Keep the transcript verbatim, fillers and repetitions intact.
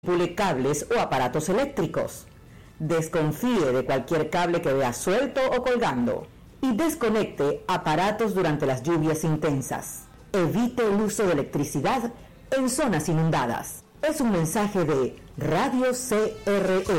manipule cables o aparatos eléctricos. Desconfíe de cualquier cable que vea suelto o colgando y desconecte aparatos durante las lluvias intensas. Evite el uso de electricidad en zonas inundadas. Es un mensaje de Radio C R E.